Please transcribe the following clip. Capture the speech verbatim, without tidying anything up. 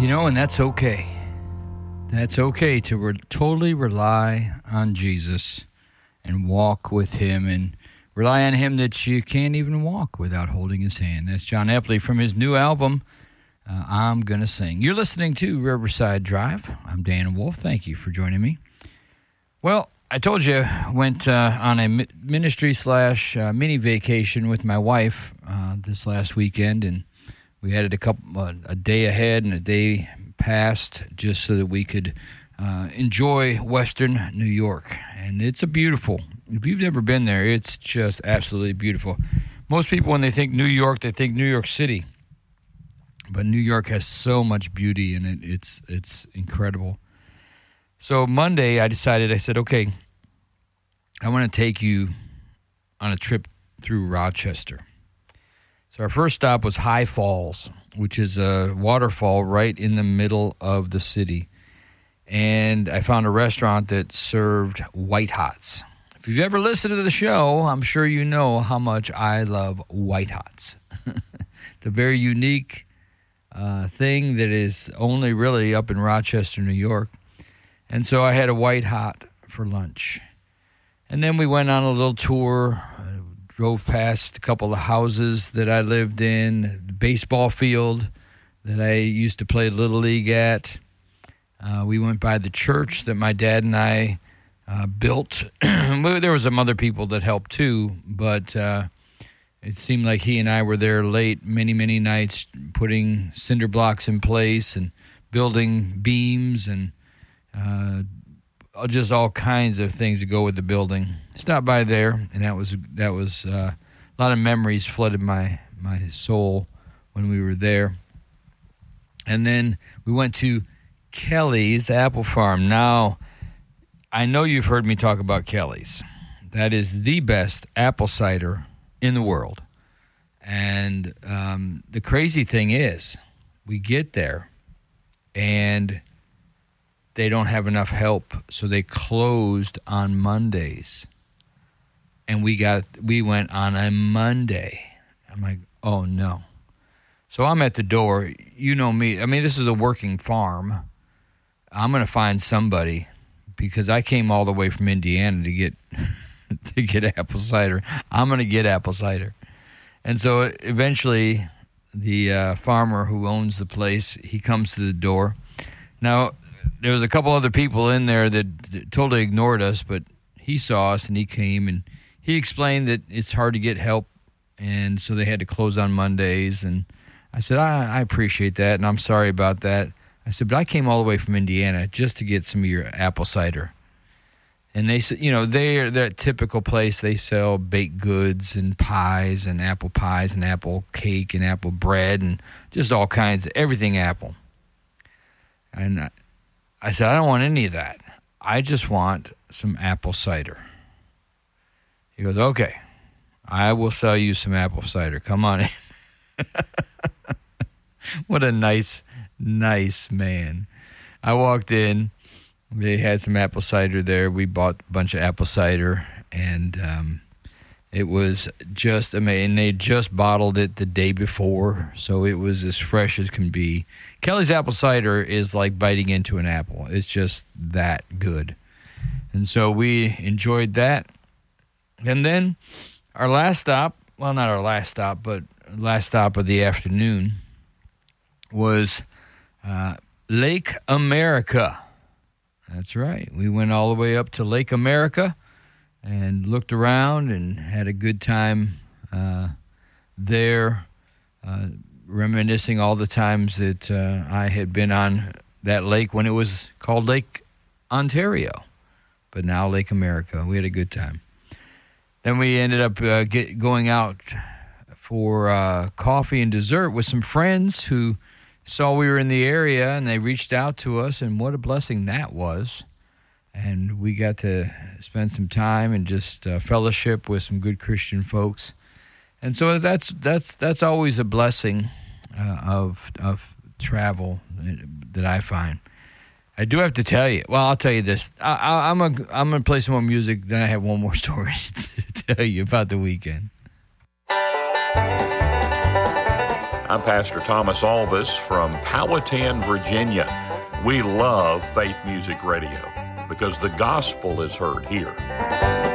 You know, and that's okay. That's okay to re- totally rely on Jesus and walk with him and rely on him that you can't even walk without holding his hand. That's John Epley from his new album, uh, I'm Gonna Sing. You're listening to Riverside Drive. I'm Dan Wolf. Thank you for joining me. Well, I told you I went uh, on a ministry slash uh, mini vacation with my wife uh, this last weekend, and we added a couple uh, a day ahead and a day past just so that we could uh, enjoy Western New York. And it's a beautiful, if you've never been there, it's just absolutely beautiful. Most people, when they think New York, they think New York City. But New York has so much beauty in it. It's, it's incredible. So Monday, I decided, I said, okay, I want to take you on a trip through Rochester. So our first stop was High Falls, which is a waterfall right in the middle of the city. And I found a restaurant that served White Hots. If you've ever listened to the show, I'm sure you know how much I love White Hots. It's a very unique uh, thing that is only really up in Rochester, New York. And so I had a White Hot for lunch. And then we went on a little tour, uh, drove past a couple of houses that I lived in, the baseball field that I used to play Little League at. Uh, we went by the church that my dad and I uh, built. There was some other people that helped too, but uh, it seemed like he and I were there late many, many nights putting cinder blocks in place and building beams and uh, just all kinds of things to go with the building. Stopped by there, and that was that was uh, a lot of memories flooded my my soul when we were there. And then we went to Kelly's Apple Farm. Now, I know you've heard me talk about Kelly's. That is the best apple cider in the world. And um, the crazy thing is, we get there, and they don't have enough help, so they closed on Mondays. And we got we went on a Monday. I'm like, oh no. So I'm at the door. You know me. I mean, this is a working farm. I'm going to find somebody because I came all the way from Indiana to get to get apple cider. I'm going to get apple cider. And so eventually the uh, farmer who owns the place, he comes to the door. Now, there was a couple other people in there that, that totally ignored us, but he saw us and he came and he explained that it's hard to get help, and so they had to close on Mondays. And I said, I, I appreciate that, and I'm sorry about that. I said, but I came all the way from Indiana just to get some of your apple cider. And they said, you know, they're that typical place. They sell baked goods and pies and apple pies and apple cake and apple bread and just all kinds of everything apple. And I, I said, I don't want any of that. I just want some apple cider. He goes, okay, I will sell you some apple cider. Come on in. What a nice, nice man. I walked in. They had some apple cider there. We bought a bunch of apple cider, and um, it was just amazing. They just bottled it the day before, so it was as fresh as can be. Kelly's apple cider is like biting into an apple. It's just that good. And so we enjoyed that. And then our last stop, well, not our last stop, but last stop of the afternoon was uh, Lake America. That's right. We went all the way up to Lake America and looked around and had a good time uh, there, uh, reminiscing all the times that uh, I had been on that lake when it was called Lake Ontario, but now Lake America. We had a good time. Then we ended up uh, get, going out for uh, coffee and dessert with some friends who saw we were in the area, and they reached out to us, and what a blessing that was. And we got to spend some time and just uh, fellowship with some good Christian folks. And so that's that's that's always a blessing uh, of of travel that I find. I do have to tell you. Well, I'll tell you this. I, I, I'm a, I'm going to play some more music. Then I have one more story to tell you about the weekend. I'm Pastor Thomas Alvis from Powhatan, Virginia. We love Faith Music Radio because the gospel is heard here.